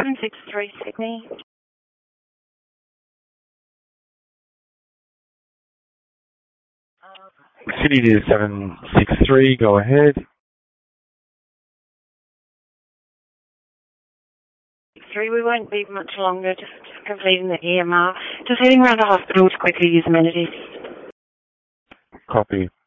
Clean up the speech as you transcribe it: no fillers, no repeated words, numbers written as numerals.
763 Sydney. City to 763, go ahead. We won't be much longer, just completing the EMR. Just heading around the hospital to quickly use amenities. Copy.